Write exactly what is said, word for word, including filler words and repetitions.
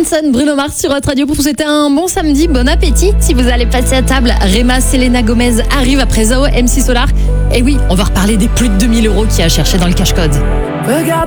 Johansson, Bruno Mars sur votre radio pour vous souhaiter un bon samedi, bon appétit. Si vous allez passer à table, Rema, Selena Gomez arrive après Zao, M C Solar. Et oui, on va reparler des plus de deux mille euros qu'il y a à chercher dans le cache-code. Regarde